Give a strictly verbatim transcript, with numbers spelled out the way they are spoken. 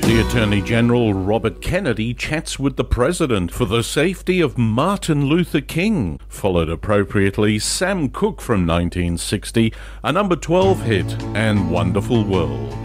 The Attorney General Robert Kennedy chats with the President for the safety of Martin Luther King, followed appropriately Sam Cooke from nineteen sixty, a number twelve hit, and Wonderful World.